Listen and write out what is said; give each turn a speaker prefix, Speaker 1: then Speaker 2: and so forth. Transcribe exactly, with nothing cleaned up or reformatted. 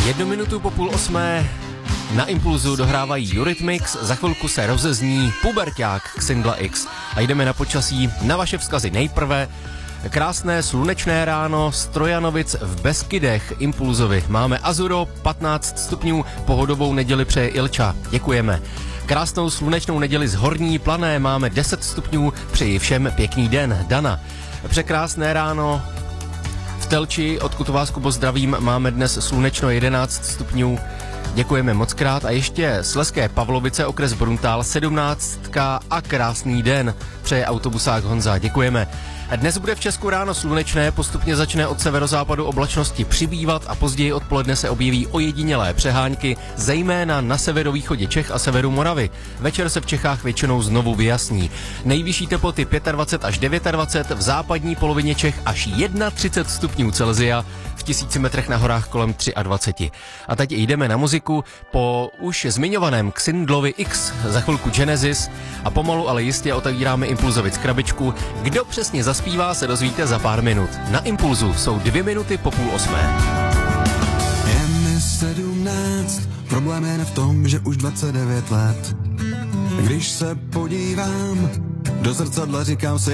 Speaker 1: Jednu minutu po půl osmé na Impulzu dohrávají Eurythmics, za chvilku se rozezní Puberťák Xindla X a jdeme na počasí, na vaše vzkazy nejprve. Krásné slunečné ráno z Trojanovic v Beskydech Impulzovi. Máme Azuro, patnáct stupňů, pohodovou neděli přeje Ilča. Děkujeme. Krásnou slunečnou neděli z Horní Plané máme deset stupňů, přeji všem pěkný den. Dana. Překrásné ráno v Telči, odkud vás, Kubo, zdravím, máme dnes slunečno jedenáct stupňů. Děkujeme moc krát a ještě Slezské Pavlovice, okres Bruntál, sedmnáctka a krásný den. Přeje autobusák Honza, děkujeme. Dnes bude v Česku ráno slunečné, postupně začne od severozápadu oblačnosti přibývat a později odpoledne se objeví ojedinělé přehánky, zejména na severovýchodě Čech a severu Moravy. Večer se v Čechách většinou znovu vyjasní. Nejvyšší teploty dvacet pět až dvacet devět, v západní polovině Čech až třicet jedna stupňů Celsia, v tisíci metrech na horách kolem dvacet tři. A teď jdeme na muziku po už zmiňovaném Xindlovi X, za chvilku Genesis a pomalu, ale jistě otevíráme Impulzovic krabičku. Kdo přesně zaspívá, se dozvíte za pár minut. Na Impulzu jsou dvě minuty po půl osmé.
Speaker 2: Je mi sedmnáct, problém je v tom, že už dvacet devět let. Když se podívám do zrcadla, říkám si,